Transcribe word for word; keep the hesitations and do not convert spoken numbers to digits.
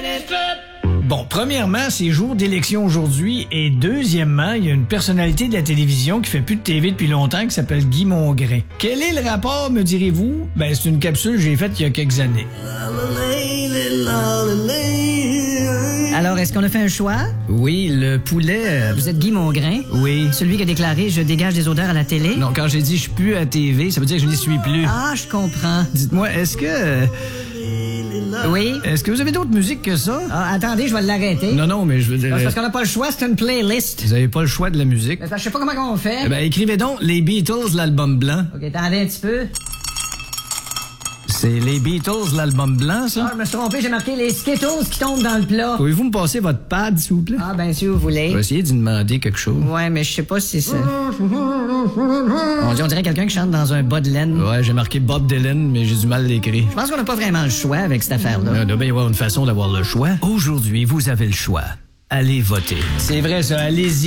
Bon, premièrement, c'est jour d'élection aujourd'hui, et deuxièmement, il y a une personnalité de la télévision qui fait plus de T V depuis longtemps qui s'appelle Guy Mongrain. Quel est le rapport, me direz-vous? Ben, c'est une capsule que j'ai faite il y a quelques années. Alors, est-ce qu'on a fait un choix? Oui, le poulet... euh, Vous êtes Guy Mongrain? Oui. Celui qui a déclaré « Je dégage des odeurs à la télé ». Non, quand j'ai dit « je suis plus à T V », ça veut dire que je n'y suis plus. Ah, je comprends. Dites-moi, est-ce que... euh, Oui? Est-ce que vous avez d'autres musiques que ça? Ah, attendez, je vais l'arrêter. Non, non, mais je veux dire... C'est parce qu'on n'a pas le choix, c'est une playlist. Vous avez pas le choix de la musique. Mais je sais pas comment on fait. Eh ben, écrivez donc les Beatles, l'album blanc. OK, attendez un petit peu. C'est les Beatles, l'album blanc, ça? Ah, je me suis trompé, j'ai marqué les Skittles qui tombent dans le plat. Pouvez-vous me passer votre pad, s'il vous plaît? Ah, ben, si vous voulez. Je vais essayer d'y demander quelque chose. Ouais, mais je sais pas si c'est... On dit- on dirait quelqu'un qui chante dans un bas de laine. Ouais, j'ai marqué Bob Dylan, mais j'ai du mal à l'écrire. Je pense qu'on n'a pas vraiment le choix avec cette affaire-là. Il doit bien y avoir une façon d'avoir le choix. Aujourd'hui, vous avez le choix. Allez voter. C'est vrai, ça, allez-y.